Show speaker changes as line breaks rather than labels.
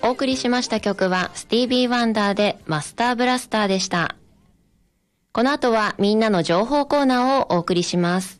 お送りしました曲はスティービー・ワンダーでマスターブラスターでした。この後はみんなの情報コーナーをお送りします。